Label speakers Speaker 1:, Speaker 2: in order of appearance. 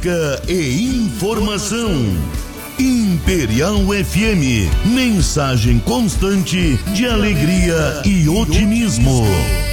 Speaker 1: música e informação. Imperial FM, mensagem constante de alegria e otimismo.